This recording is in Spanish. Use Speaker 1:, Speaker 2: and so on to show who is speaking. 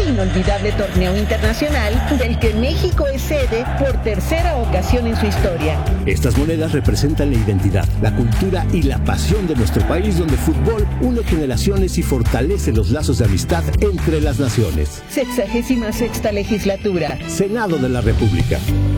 Speaker 1: inolvidable torneo internacional del que México es sede por tercera ocasión en su historia.
Speaker 2: Estas monedas representan la identidad, la cultura y la pasión de nuestro país, donde el fútbol une generaciones y fortalece los lazos de amistad entre las naciones.
Speaker 1: 66ª legislatura.
Speaker 2: Senado de la República.